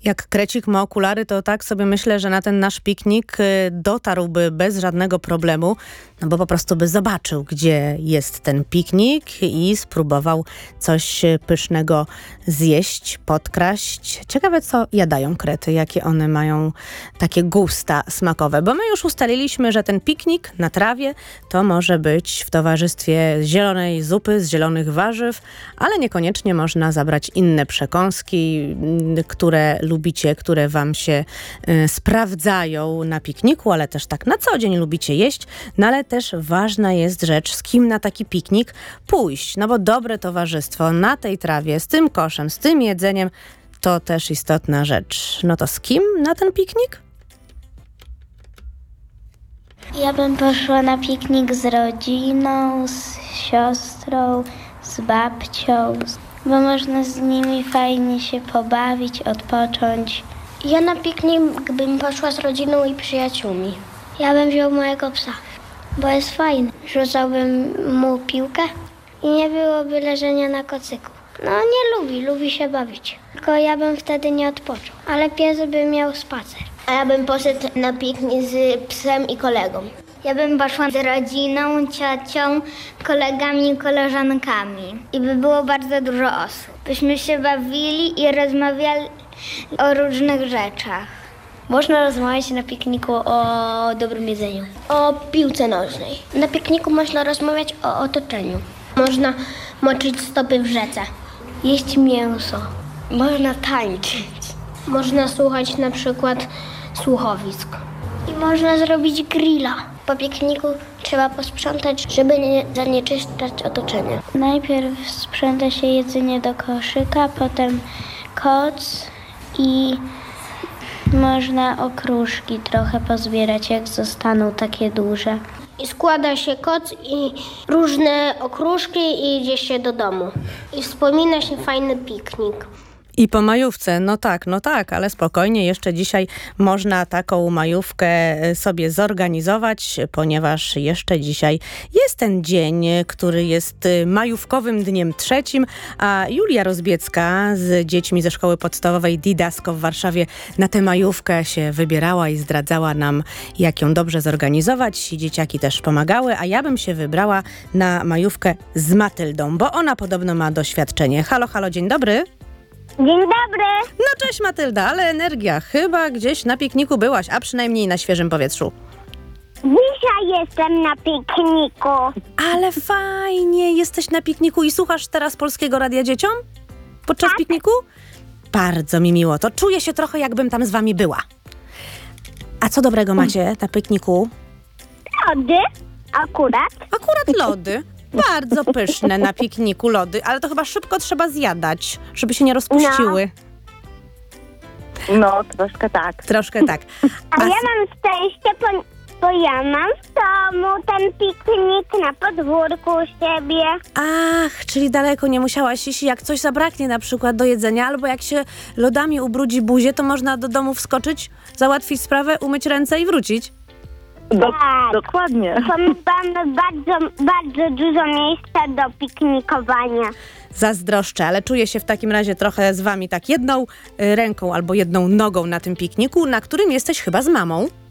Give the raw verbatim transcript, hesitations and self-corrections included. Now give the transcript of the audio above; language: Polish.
Jak Krecik ma okulary, to tak sobie myślę, że na ten nasz piknik dotarłby bez żadnego problemu, no bo po prostu by zobaczył, gdzie jest ten piknik i spróbował coś pysznego zjeść, podkraść. Ciekawe, co jadają krety, jakie one mają takie gusta smakowe, bo my już ustaliliśmy, że ten piknik na trawie to może być w towarzystwie zielonej zupy z zielonych warzyw, ale niekoniecznie można zabrać inne przekąski, które lubicie, które wam się y, sprawdzają na pikniku, ale też tak na co dzień lubicie jeść. No ale też ważna jest rzecz, z kim na taki piknik pójść. No bo dobre towarzystwo na tej trawie, z tym koszem, z tym jedzeniem, to też istotna rzecz. No to z kim na ten piknik? Ja bym poszła na piknik z rodziną, z siostrą, z babcią, bo można z nimi fajnie się pobawić, odpocząć. Ja na piknik bym poszła z rodziną i przyjaciółmi. Ja bym wziął mojego psa, bo jest fajny. Rzucałbym mu piłkę i nie byłoby leżenia na kocyku. No nie lubi, lubi się bawić. Tylko ja bym wtedy nie odpoczął, ale pies by miał spacer. A ja bym poszedł na piknik z psem i kolegą. Ja bym poszła z rodziną, ciocią, kolegami i koleżankami. I by było bardzo dużo osób. Byśmy się bawili i rozmawiali o różnych rzeczach. Można rozmawiać na pikniku o dobrym jedzeniu. O piłce nożnej. Na pikniku można rozmawiać o otoczeniu. Można moczyć stopy w rzece. Jeść mięso. Można tańczyć. Można słuchać na przykład słuchowisk. I można zrobić grilla. Po pikniku trzeba posprzątać, żeby nie zanieczyszczać otoczenia. Najpierw sprząta się jedzenie do koszyka, potem koc i można okruszki trochę pozbierać, jak zostaną takie duże. I składa się koc i różne okruszki i idzie się do domu. I wspomina się fajny piknik. I po majówce, no tak, no tak, ale spokojnie, jeszcze dzisiaj można taką majówkę sobie zorganizować, ponieważ jeszcze dzisiaj jest ten dzień, który jest majówkowym dniem trzecim, a Julia Rozbiecka z dziećmi ze szkoły podstawowej Didasko w Warszawie na tę majówkę się wybierała i zdradzała nam, jak ją dobrze zorganizować. Dzieciaki też pomagały, a ja bym się wybrała na majówkę z Matyldą, bo ona podobno ma doświadczenie. Halo, halo, dzień dobry. Dzień dobry. No cześć Matylda, ale energia. Chyba gdzieś na pikniku byłaś, a przynajmniej na świeżym powietrzu. Dzisiaj jestem na pikniku. Ale fajnie, jesteś na pikniku i słuchasz teraz Polskiego Radia Dzieciom? Podczas tak. pikniku? Bardzo mi miło, to czuję się trochę, jakbym tam z wami była. A co dobrego macie na pikniku? Lody akurat. Akurat lody. Bardzo pyszne na pikniku lody, ale to chyba szybko trzeba zjadać, żeby się nie rozpuściły. No, no troszkę tak. Troszkę tak. A, A ja mam szczęście, bo, bo ja mam w domu ten piknik na podwórku u siebie. Ach, czyli daleko nie musiałaś iść. Jak coś zabraknie na przykład do jedzenia, albo jak się lodami ubrudzi buzię, to można do domu wskoczyć, załatwić sprawę, umyć ręce i wrócić. Do, tak. Dokładnie. Bo mamy bardzo, bardzo dużo miejsca do piknikowania. Zazdroszczę, ale czuję się w takim razie trochę z wami tak jedną y, ręką albo jedną nogą na tym pikniku, na którym jesteś chyba z mamą.